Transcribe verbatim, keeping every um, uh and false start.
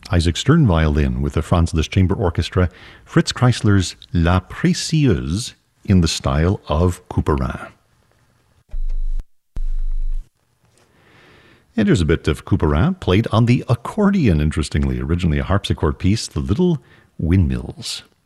Isaac Stern violin with the Franz Liszt Chamber Orchestra, Fritz Kreisler's La Précieuse in the style of Couperin. And here's a bit of Couperin played on the accordion, interestingly. Originally a harpsichord piece, The Little Windmills.